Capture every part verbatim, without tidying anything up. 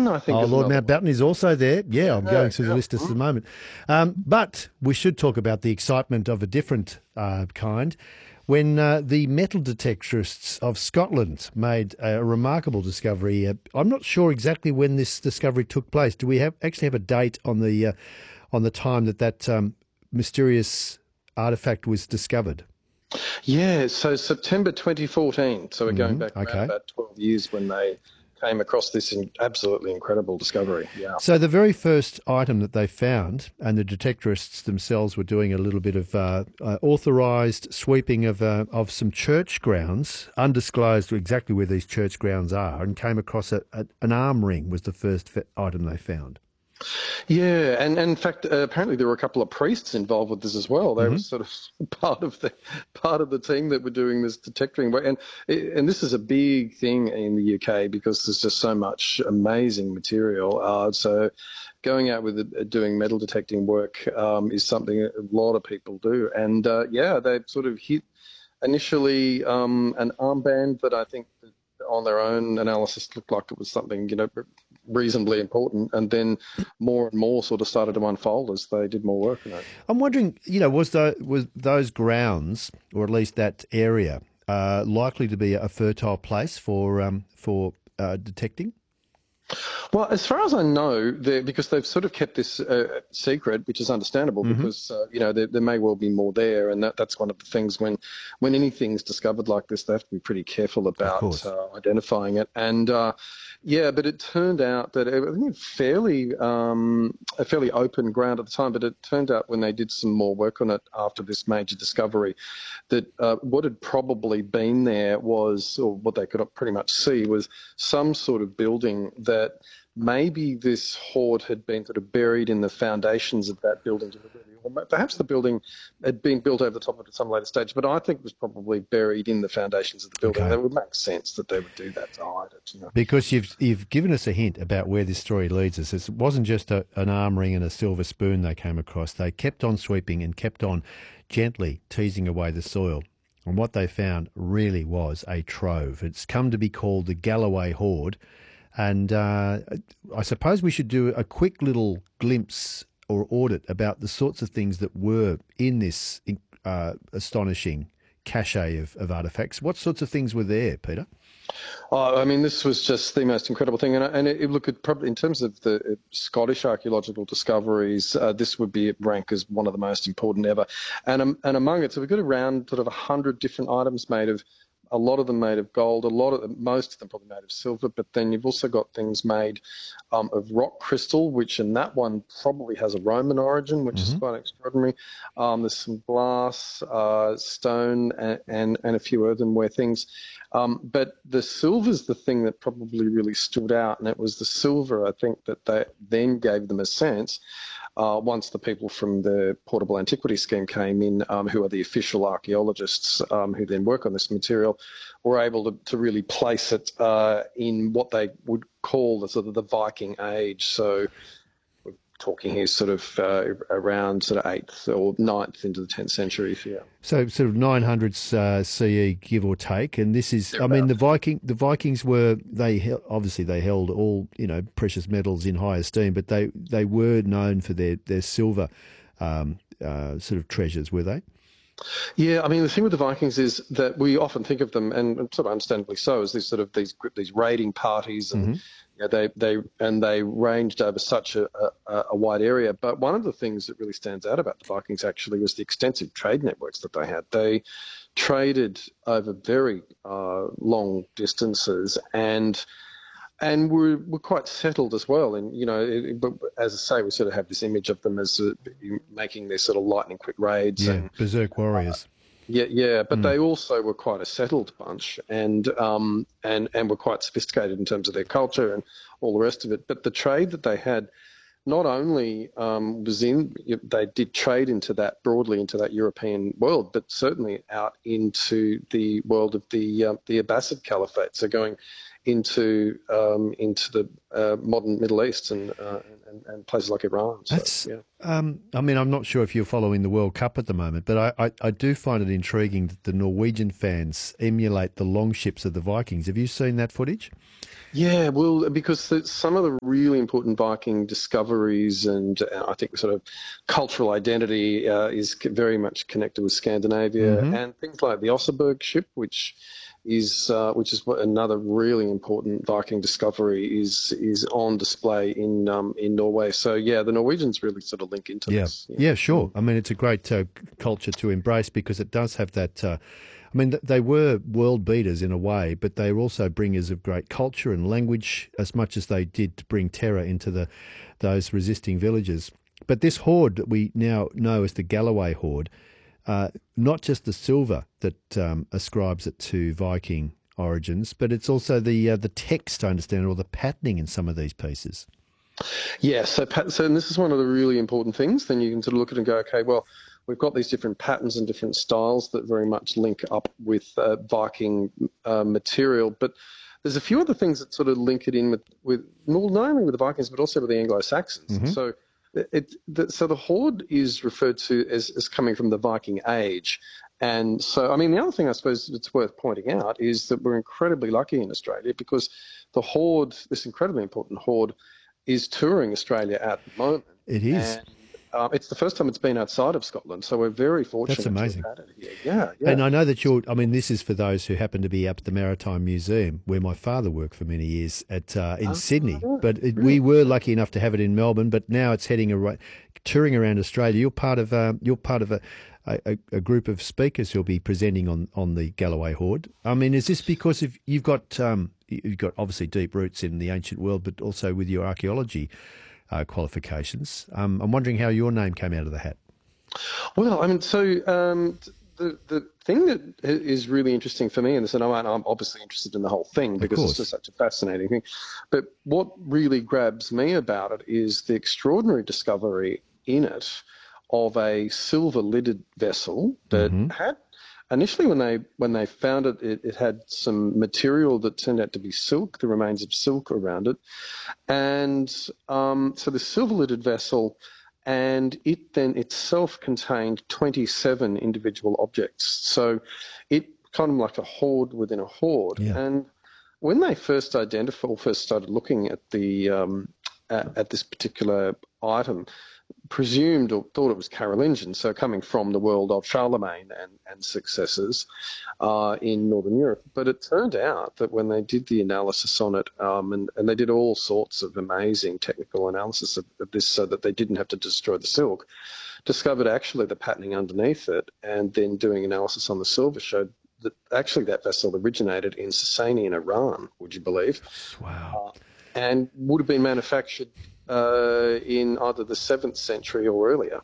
Mountbatten, I think. Oh, is Lord another Mountbatten is also there. Yeah, I'm one. going through the Yeah. list at the moment. Um, but we should talk about the excitement of a different uh, kind when uh, the metal detectorists of Scotland made a remarkable discovery. Uh, I'm not sure exactly when this discovery took place. Do we have actually have a date on the uh, on the time that that um, mysterious artefact was discovered? Yeah, so September twenty fourteen. So we're going Mm-hmm. back around Okay. about twelve years when they came across this in absolutely incredible discovery. Yeah. So the very first item that they found, and the detectorists themselves were doing a little bit of uh, uh, authorised sweeping of uh, of some church grounds, undisclosed exactly where these church grounds are, and came across a, a, an arm ring was the first fe- item they found. Yeah, and, and in fact, uh, apparently there were a couple of priests involved with this as well. They were Mm-hmm. sort of part of the part of the team that were doing this detecting. And and this is a big thing in the U K because there's just so much amazing material. Uh, so going out with it, doing metal detecting work um, is something a lot of people do. And uh, yeah, they sort of hit initially um, an armband that I think on their own analysis looked like it was something, you know, reasonably important, and then more and more sort of started to unfold as they did more work on it. I'm wondering, you know, was the, was those grounds, or at least that area, uh, likely to be a fertile place for um, for uh, detecting? Well, as far as I know, because they've sort of kept this uh, secret, which is understandable, Mm-hmm. because uh, you know there, there may well be more there, and that, that's one of the things when when anything's discovered like this, they have to be pretty careful about uh, identifying it. And uh, yeah, but it turned out that it was fairly um, a fairly open ground at the time. But it turned out when they did some more work on it after this major discovery, that uh, what had probably been there was, or what they could pretty much see, was some sort of building that maybe this hoard had been sort of buried in the foundations of that building, or perhaps the building had been built over the top of it at some later stage, but I think it was probably buried in the foundations of the building. Okay. That would make sense that they would do that to hide it. You know? Because you've you've given us a hint about where this story leads us. It wasn't just a, an arm ring and a silver spoon they came across. They kept on sweeping and kept on gently teasing away the soil. And what they found really was a trove. It's come to be called the Galloway Hoard. And uh, I suppose we should do a quick little glimpse or audit about the sorts of things that were in this uh, astonishing cache of, of artefacts. What sorts of things were there, Peter? Oh, I mean, this was just the most incredible thing. And, and it, it look at probably in terms of the Scottish archaeological discoveries, uh, this would be ranked as one of the most important ever. And um, and among it, so we've got around sort of a hundred different items made of. A lot of them made of gold, a lot of them, most of them probably made of silver, but then you've also got things made um, of rock crystal, which in that one probably has a Roman origin, which mm-hmm. is quite extraordinary. Um, there's some glass, uh, stone, and, and, and a few earthenware things. Um, but the silver's the thing that probably really stood out, and it was the silver, I think, that they then gave them a sense. Uh, once the people from the Portable Antiquity Scheme came in, um, who are the official archaeologists um, who then work on this material, were able to, to really place it uh, in what they would call the sort of the Viking Age. So we're talking here sort of uh, around sort of eighth or ninth into the tenth century. Yeah. So sort of nine hundreds uh, C E, give or take. And this is, I mean, the Viking, the Vikings were, they obviously they held all, you know, precious metals in high esteem, but they, they were known for their, their silver um, uh, sort of treasures, were they? Yeah, I mean, the thing with the Vikings is that we often think of them, and sort of understandably so, as these sort of these these raiding parties, and mm-hmm. you know, they they and they ranged over such a, a, a wide area. But one of the things that really stands out about the Vikings actually was the extensive trade networks that they had. They traded over very uh, long distances, and and were were quite settled as well. And you know, it, but as I say, we sort of have this image of them as uh, making their sort of lightning quick raids. Yeah, and berserk warriors. Uh, yeah, yeah, but mm. they also were quite a settled bunch, and um and and were quite sophisticated in terms of their culture and all the rest of it. But the trade that they had not only um, was in, they did trade into that broadly into that European world, but certainly out into the world of the uh, the Abbasid Caliphate. So going into um, into the uh, modern Middle East and, uh, and and places like Iran. So, That's, yeah. um, I mean, I'm not sure if you're following the World Cup at the moment, but I, I, I do find it intriguing that the Norwegian fans emulate the longships of the Vikings. Have you seen that footage? Yeah, well, because the, some of the really important Viking discoveries and uh, I think sort of cultural identity uh, is c- very much connected with Scandinavia Hmm. and things like the Oseberg ship, which is uh, which is what another really important Viking discovery is is on display in um, in Norway. So yeah, the Norwegians really sort of link into Yeah, this. Yeah. yeah, sure. I mean, it's a great uh, c- culture to embrace because it does have that. Uh, I mean, th- they were world beaters in a way, but they were also bringers of great culture and language as much as they did to bring terror into the those resisting villages. But this horde that we now know as the Galloway horde, uh, not just the silver that um, ascribes it to Viking origins, but it's also the uh, the text, I understand, or the patterning in some of these pieces. Yeah, so pat- so and this is one of the really important things. Then you can sort of look at it and go, okay, well, we've got these different patterns and different styles that very much link up with uh, Viking uh, material, but there's a few other things that sort of link it in with, with well, not only with the Vikings but also with the Anglo-Saxons. Hmm. So it, the, so the horde is referred to as, as coming from the Viking Age. And so, I mean, the other thing I suppose it's worth pointing out is that we're incredibly lucky in Australia because the horde, this incredibly important horde, is touring Australia at the moment, It is. and um, it's the first time it's been outside of Scotland. So we're very That's fortunate to have amazing. had it here. Yeah, yeah. And I know that you're, I mean, this is for those who happen to be up at the Maritime Museum, where my father worked for many years at uh, in Oh, Sydney. right, But it, really? we were lucky enough to have it in Melbourne. But now it's heading around, touring around Australia. You're part of, uh, you're part of a, a, a group of speakers who'll be presenting on, on the Galloway Horde. I mean, is this because of, you've got um, you've got obviously deep roots in the ancient world, but also with your archaeology uh, qualifications? Um, I'm wondering how your name came out of the hat. Well, I mean, so um, the the thing that is really interesting for me, and this, and I'm, I'm obviously interested in the whole thing Of because it's just course. such a fascinating thing. But what really grabs me about it is the extraordinary discovery in it of a silver-lidded vessel that Hmm. had initially when they when they found it, it, it had some material that turned out to be silk, the remains of silk around it, and um, so the silver-lidded vessel and it then itself contained twenty-seven individual objects. So it kind of like a hoard within a hoard. Yeah. And when they first identified, or first started looking at the um, at, at this particular item, presumed or thought it was Carolingian, so coming from the world of Charlemagne and, and successors uh, in Northern Europe. But it turned out that when they did the analysis on it, um, and, and they did all sorts of amazing technical analysis of, of this so that they didn't have to destroy the silk, discovered actually the patterning underneath it, and then doing analysis on the silver showed that actually that vessel originated in Sasania in Iran, would you believe? Wow. Uh, and would have been manufactured uh, in either the seventh century or earlier.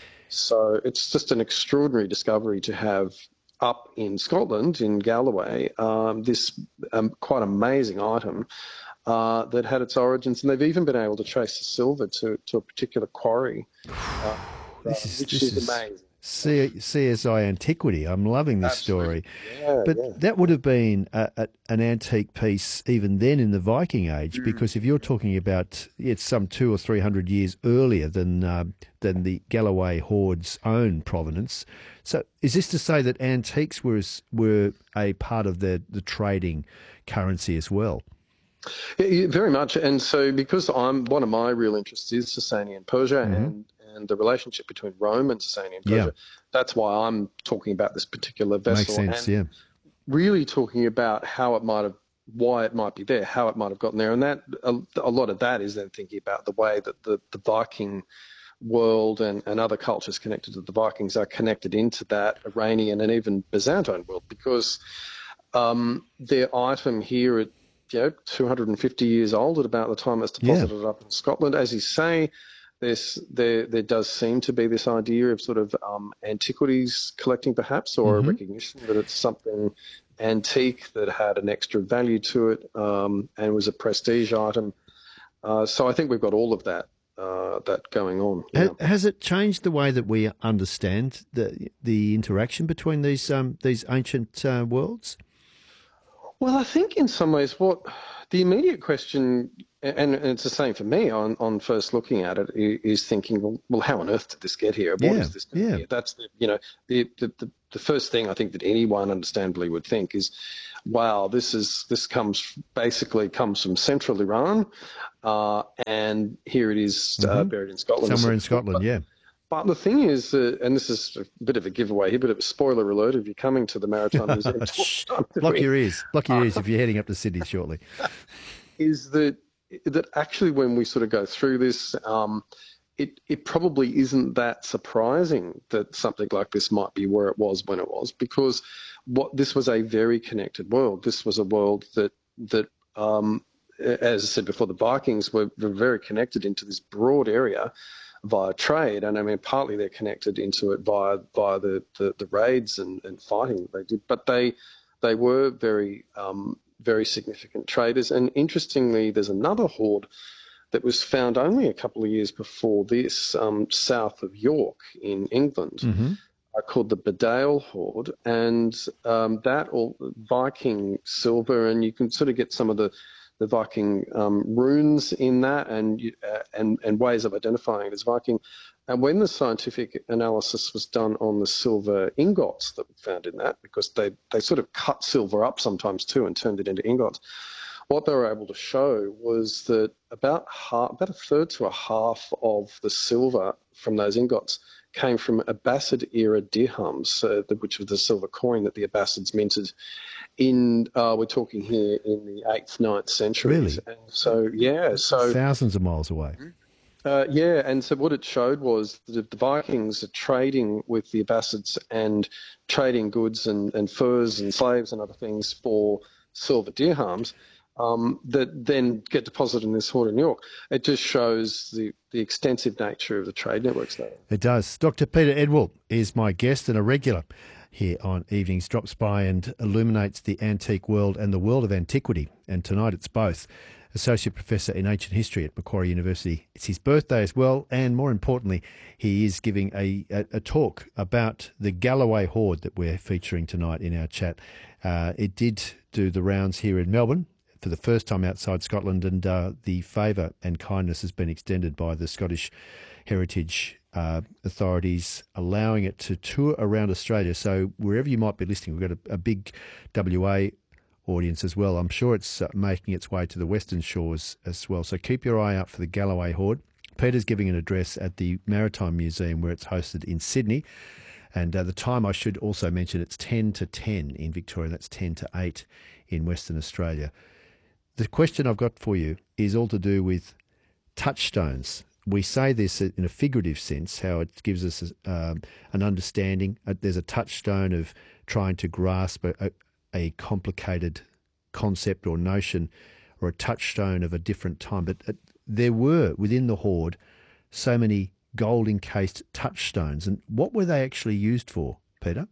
So it's just an extraordinary discovery to have up in Scotland, in Galloway, um, this um, quite amazing item uh, that had its origins. And they've even been able to trace the silver to, to a particular quarry, uh, uh, This is which this is is amazing. C- CSI Antiquity. I'm loving this Absolutely. story. Yeah, But yeah. that would have been a, a, an antique piece even then in the Viking Age, Mm. because if you're talking about it's some two or three hundred years earlier than uh, than the Galloway Horde's own provenance. So is this to say that antiques were were a part of the the trading currency as well? Yeah, yeah, very much. And so, because I'm one of my real interests is Sasanian Persia Hmm. and and the relationship between Rome and Sasanian Yeah, Persia, that's why I'm talking about this particular makes vessel sense. and Yeah. really talking about how it might have, why it might be there, how it might have gotten there, and that a, a lot of that is then thinking about the way that the the Viking world and, and other cultures connected to the Vikings are connected into that Iranian and even Byzantine world, because um, their item here at you know two hundred fifty years old at about the time it's Yeah. deposited up in Scotland. As you say, there's there there does seem to be this idea of sort of um, antiquities collecting, perhaps, or a Hmm. recognition that it's something antique that had an extra value to it um, and was a prestige item. Uh, so I think we've got all of that uh, that going on. Ha- Yeah. Has it changed the way that we understand the the interaction between these um, these ancient uh, worlds? Well, I think in some ways, what the immediate question, and, and it's the same for me on, on first looking at it, i- is thinking, well, well, how on earth did this get here? What Yeah, is this doing yeah. here? That's the, you know, the, the, the, the first thing I think that anyone understandably would think is, wow, this is this comes basically comes from central Iran, uh, and here it is uh, mm-hmm. buried in Scotland. Somewhere in Scotland, but, yeah. But the thing is, uh, and this is a bit of a giveaway here, a bit of a spoiler alert if you're coming to the Maritime Museum. Block your ears. Block your ears if you're heading up to Sydney shortly. Is that that actually when we sort of go through this, um, it, it probably isn't that surprising that something like this might be where it was when it was, because what this was a very connected world. This was a world that, that um, as I said before, the Vikings were, were very connected into this broad area via trade, and I mean partly they're connected into it via via the, the, the raids and, and fighting they did, but they they were very um, very significant traders. And interestingly, there's another hoard that was found only a couple of years before this, um, south of York in England, mm-hmm. uh, called the Bedale hoard, and um, that all Viking silver, and you can sort of get some of the the Viking um, runes in that, and, uh, and and ways of identifying it as Viking. And when the scientific analysis was done on the silver ingots that were found in that, because they, they sort of cut silver up sometimes too and turned it into ingots, what they were able to show was that about half, about a third to a half of the silver from those ingots came from Abbasid-era dirhams, uh, which was the silver coin that the Abbasids minted in, uh, we're talking here in the eighth, ninth centuries. Really? And so, yeah. so Thousands of miles away. Uh, yeah, and so what it showed was that the Vikings are trading with the Abbasids and trading goods and, and furs and slaves and other things for silver dirhams um, that then get deposited in this hoard in York. It just shows the, the extensive nature of the trade networks there. It does. Doctor Peter Edwell is my guest and a regular here on Evenings, drops by and illuminates the antique world and the world of antiquity. And tonight it's both. Associate Professor in Ancient History at Macquarie University. It's his birthday as well, and more importantly, he is giving a, a, a talk about the Galloway Hoard that we're featuring tonight in our chat. Uh, it did do the rounds here in Melbourne for the first time outside Scotland, and uh, the favour and kindness has been extended by the Scottish Heritage uh, authorities, allowing it to tour around Australia. So wherever you might be listening, we've got a, a big W A audience as well. I'm sure it's uh, making its way to the Western Shores as well. So keep your eye out for the Galloway Hoard. Peter's giving an address at the Maritime Museum where it's hosted in Sydney. And uh, the time I should also mention, it's ten to ten in Victoria. That's ten to eight in Western Australia. The question I've got for you is all to do with touchstones. We say this in a figurative sense, how it gives us um, an understanding. Uh, there's a touchstone of trying to grasp a, a, a complicated concept or notion, or a touchstone of a different time. But uh, there were, within the hoard, so many gold-encased touchstones. And what were they actually used for, Peter?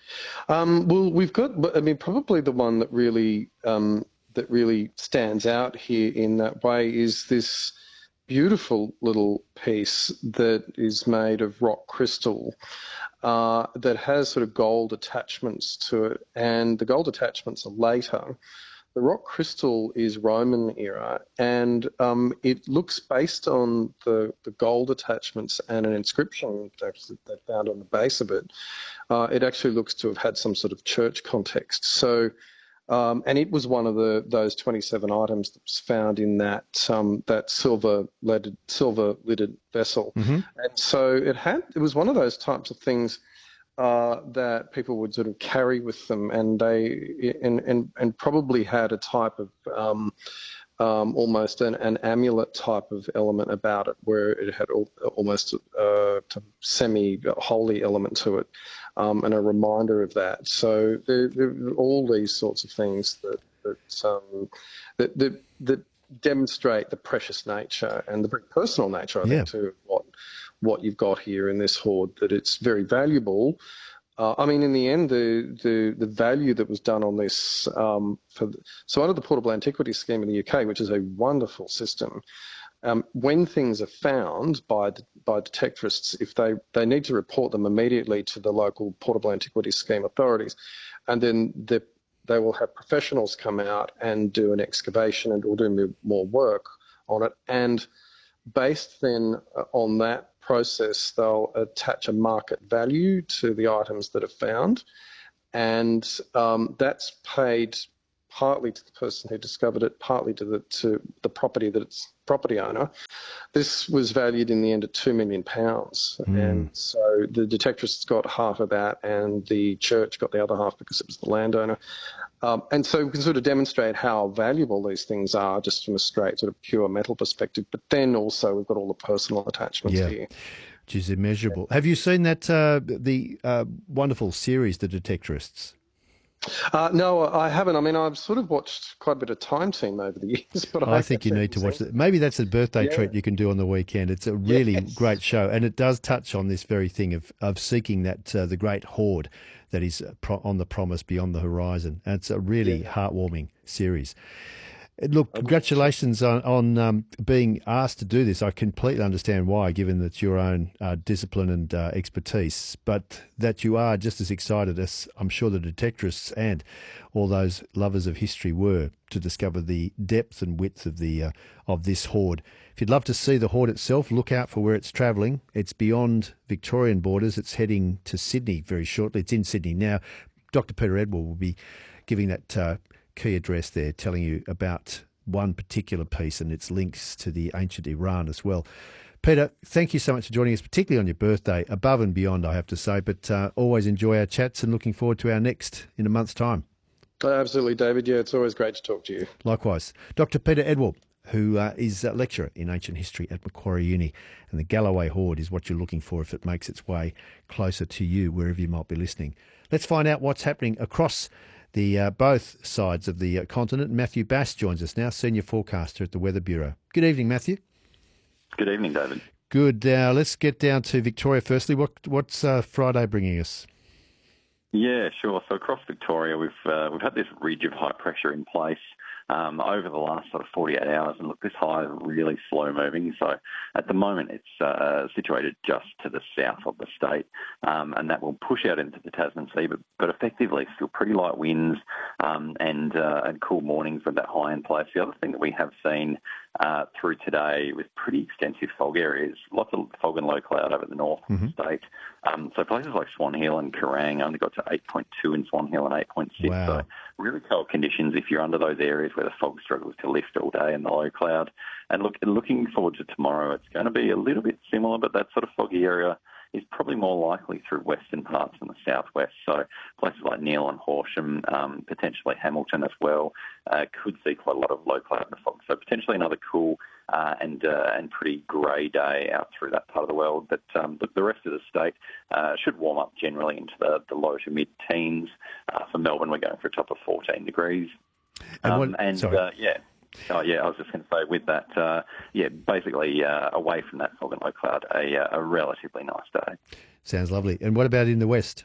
Um, well, we've got, I mean, probably the one that really um, that really stands out here in that way is this beautiful little piece that is made of rock crystal uh, that has sort of gold attachments to it, and the gold attachments are later. The rock crystal is Roman era, and um, it looks, based on the, the gold attachments and an inscription that they found on the base of it, uh, it actually looks to have had some sort of church context. So, um, and it was one of the those twenty-seven items that was found in that um, that silver leaded silver lidded vessel, mm-hmm. and so it had it was one of those types of things Uh, that people would sort of carry with them, and they and and, and probably had a type of um, um, almost an, an amulet type of element about it, where it had al- almost a, a semi-holy element to it, um, and a reminder of that. So there, there are all these sorts of things that that, um, that that that demonstrate the precious nature and the very personal nature, I yeah. think, too, of what what you've got here in this hoard, that it's very valuable. Uh, I mean, in the end, the, the, the value that was done on this, um, for the, so under the Portable Antiquities Scheme in the U K, which is a wonderful system, um, when things are found by by detectorists, if they, they need to report them immediately to the local Portable Antiquities Scheme authorities, and then the, they will have professionals come out and do an excavation and will do more work on it, and Based then uh, on that process, they'll attach a market value to the items that are found, and um, that's paid partly to the person who discovered it, partly to the to the property that its property owner. This was valued in the end at two million pounds, Mm. and so the detectorists got half of that, and the church got the other half because it was the landowner. Um, and so we can sort of demonstrate how valuable these things are just from a straight sort of pure metal perspective. But then also we've got all the personal attachments Yeah. here. Which is immeasurable. Have you seen that uh, the uh, wonderful series, The Detectorists? Uh, no, I haven't. I mean, I've sort of watched quite a bit of Time Team over the years, but I I think you actually need to haven't watch seen it. Maybe that's a birthday Yeah. treat you can do on the weekend. It's a really Yes. great show, and it does touch on this very thing of of seeking that uh, the great hoard that is pro- on the promise beyond the horizon. And it's a really Yeah. heartwarming series. Look, congratulations on, on um, being asked to do this. I completely understand why, given that it's your own uh, discipline and uh, expertise, but that you are just as excited as I'm sure the detectorists and all those lovers of history were to discover the depth and width of the uh, of this hoard. If you'd love to see the hoard itself, look out for where it's travelling. It's beyond Victorian borders. It's heading to Sydney very shortly. It's in Sydney now. Doctor Peter Edwell will be giving that uh, key address there, telling you about one particular piece and its links to the ancient Iran as well. Peter, thank you so much for joining us, particularly on your birthday, above and beyond, I have to say, but uh, always enjoy our chats and looking forward to our next in a month's time. Absolutely, David. Yeah, it's always great to talk to you. Likewise. Doctor Peter Edwell, who uh, is a lecturer in ancient history at Macquarie Uni, and the Galloway Hoard is what you're looking for if it makes its way closer to you, wherever you might be listening. Let's find out what's happening across the uh, both sides of the uh, continent. Matthew Bass joins us now, senior forecaster at the Weather Bureau. Good evening, Matthew. Good evening, David. Good. Uh, let's get down to Victoria firstly. What, what's uh, Friday bringing us? Yeah, sure. So across Victoria, we've uh, we've had this ridge of high pressure in place um, over the last sort of forty-eight hours, and look, this high is really slow moving. So at the moment, it's uh, situated just to the south of the state, um, and that will push out into the Tasman Sea, but, but effectively still pretty light winds um, and uh, and cool mornings with that high in place. The other thing that we have seen uh, through today was pretty extensive fog areas, lots of fog and low cloud over the north Mm-hmm. of the state. Um, so places like Swan Hill and Kerrang only got to eight point two in Swan Hill and eight point six. Wow. So really cold conditions if you're under those areas where the fog struggles to lift all day and the low cloud. And look, looking forward to tomorrow, it's going to be a little bit similar, but that sort of foggy area is probably more likely through western parts than the southwest. So places like Neil and Horsham, um, potentially Hamilton as well, uh, could see quite a lot of low cloud and fog. So potentially another cool uh, and uh, and pretty grey day out through that part of the world. But um, look, the rest of the state uh, should warm up generally into the, the low to mid-teens. Uh, for Melbourne, we're going for a top of fourteen degrees. And, what, Um, and sorry. uh, yeah. Oh, yeah, I was just going to say with that, uh, yeah, basically uh, away from that fog and low cloud, a, uh, a relatively nice day. Sounds lovely. And what about in the west?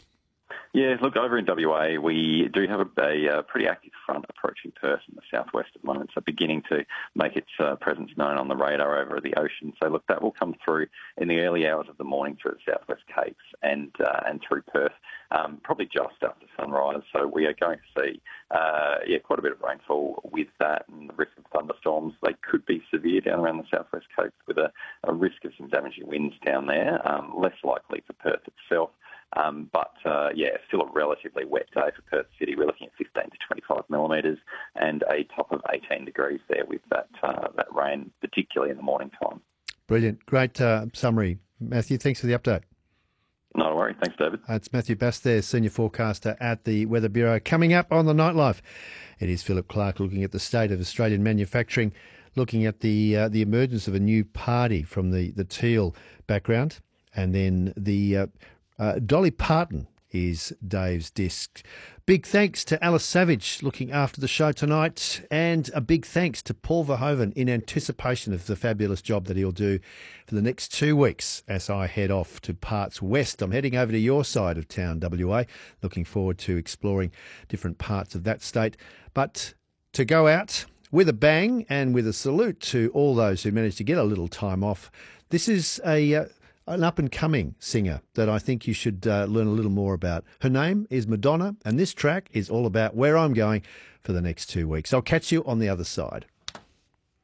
Yeah, look, over in W A, we do have a, a, a pretty active front approaching Perth in the southwest at the moment, so beginning to make its uh, presence known on the radar over the ocean. So, look, that will come through in the early hours of the morning through the southwest Capes and uh, and through Perth, um, probably just after sunrise. So we are going to see, uh, yeah, quite a bit of rainfall with that and the risk of thunderstorms. They could be severe down around the southwest Capes with a, a risk of some damaging winds down there, um, less likely for Perth itself. Um, but, uh, yeah, still a relatively wet day for Perth City. We're looking at fifteen to twenty-five millimetres and a top of eighteen degrees there with that uh, that rain, particularly in the morning time. Brilliant. Great uh, summary. Matthew, thanks for the update. Not a worry. Thanks, David. Uh, It's Matthew Bass there, senior forecaster at the Weather Bureau. Coming up on the Nightlife, it is Philip Clark looking at the state of Australian manufacturing, looking at the uh, the emergence of a new party from the, the teal background, and then the uh, uh, Dolly Parton is Dave's disc. Big thanks to Alice Savage looking after the show tonight, and a big thanks to Paul Verhoeven in anticipation of the fabulous job that he'll do for the next two weeks as I head off to parts west. I'm heading over to your side of town, W A, looking forward to exploring different parts of that state. But to go out with a bang and with a salute to all those who managed to get a little time off, this is a... Uh, an up-and-coming singer that I think you should uh, learn a little more about. Her name is Madonna, and this track is all about where I'm going for the next two weeks. I'll catch you on the other side.